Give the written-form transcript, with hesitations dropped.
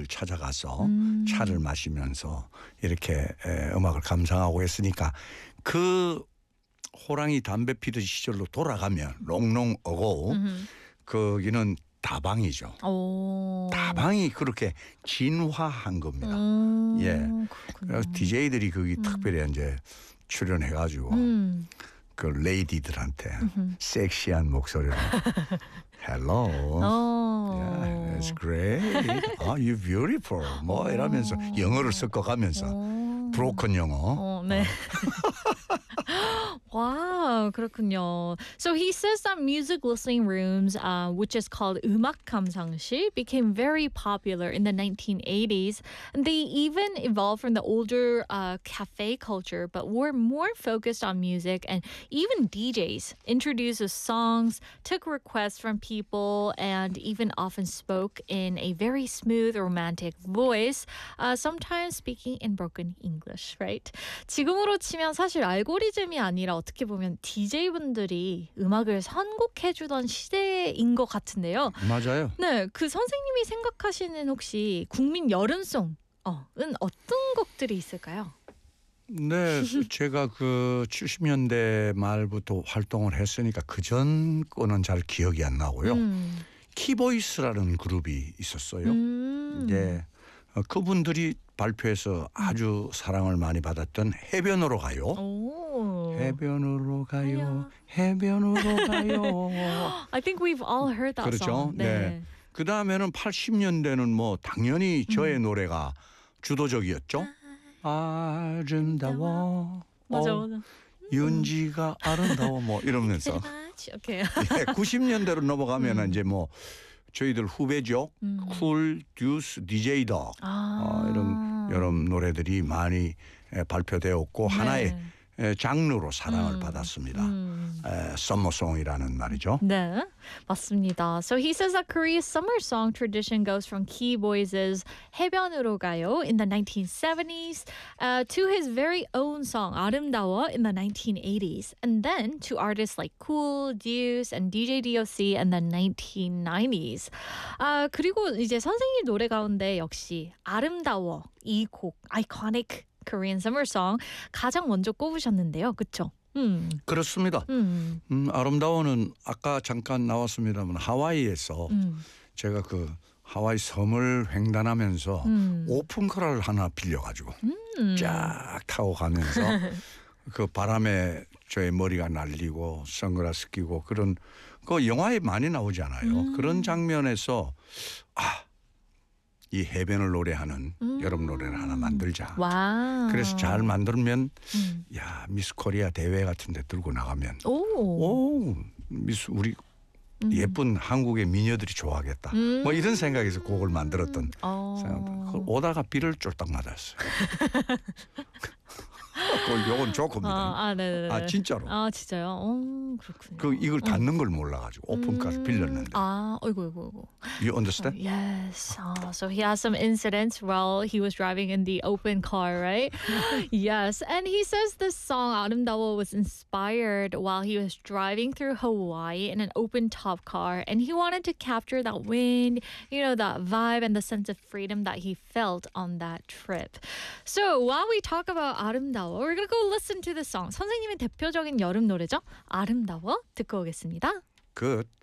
숲을 찾아가서 차를 마시면서 이렇게 음악을 감상하고 했으니까 그 호랑이 담배 피던 시절로 돌아가면 롱롱 어고 거기는 다방이죠. 오. 다방이 그렇게 진화한 겁니다. 예. 그래서 DJ들이 거기 특별히 이제 출연해가지고 그 레이디들한테 섹시한 목소리로 Hello. Yeah, it's great. Oh, you're beautiful. 뭐 이러면서 영어를 섞어가면서 브로큰 영어. 네. Wow, 그렇군요. So he says that music listening rooms, which is called 음악 감상실, became very popular in the 1980s. And they even evolved from the older cafe culture, but were more focused on music. And even DJs introduced the songs, took requests from people, and even often spoke in a very smooth, romantic voice, sometimes speaking in broken English, right? 지금으로 치면 사실 알고리즘이 아니라 어떻게 보면 DJ분들이 음악을 선곡해주던 시대인 것 같은데요. 맞아요. 네, 그 선생님이 생각하시는 혹시 국민 여름송은 어떤 곡들이 있을까요? 네, 제가 그 70년대 말부터 활동을 했으니까 그전 거는 잘 기억이 안 나고요. 키보이스라는 그룹이 있었어요. 네, 그분들이 발표해서 아주 사랑을 많이 받았던 해변으로 가요. 오. 해변으로 가요. 해변으로 가요. I think we've all heard that 그렇죠. song. 네. 그 다음에는 80년대는 뭐 당연히 저의 노래가 주도적이었죠. 아름다워. 맞아, 맞아. 윤지가 아름다워 뭐 이러면서. 오케이. 90년대로 넘어가면 이제 뭐 저희들 후배죠. 쿨, 듀스, DJ 덕 이런 노래들이 많이 발표되었고 네. 하나의 장르로 사랑을 받았습니다. 썸머송이라는 말이죠. 네, 맞습니다. So he says that Korea's summer song tradition goes from Key Boys' 해변으로 가요 in the 1970s to his very own song 아름다워 in the 1980s and then to artists like Cool, Deuce and DJ DOC in the 1990s. 그리고 이제 선생님 노래 가운데 역시 아름다워 이 곡 iconic Korean summer song 가장 먼저 꼽으셨는데요. 그렇죠? 그렇습니다. 아름다워는 아까 잠깐 나왔습니다만 하와이에서 제가 그 하와이 섬을 횡단하면서 오픈카를 하나 빌려가지고 쫙 타고 가면서 그 바람에 저의 머리가 날리고 선글라스 끼고 그런 그 영화에 많이 나오잖아요. 그런 장면에서 이 해변을 노래하는 여름 노래를 하나 만들자. 와. 그래서 잘 만들면 야 미스 코리아 대회 같은 데 들고 나가면 오 미스 우리 예쁜 한국의 미녀들이 좋아하겠다. 뭐 이런 생각에서 곡을 만들었던 생각입니다. 오다가 비를 쫄딱 맞았어요. 요건 조금입니다. 네네. 진짜로. 진짜요? 그렇군요. 그 이걸 닫는 걸 몰라가지고 오픈카를 빌렸는데. 어이구. You understand? Yes. So he has some incidents while he was driving in the open car, right? Yes. And he says this song 아름다워 was inspired while he was driving through Hawaii in an open top car, and he wanted to capture that wind, that vibe and the sense of freedom that he felt on that trip. So while we talk about 아름다워, we're gonna go listen to the song. 선생님의 대표적인 여름 노래죠. 아름다워 듣고 오겠습니다. Good.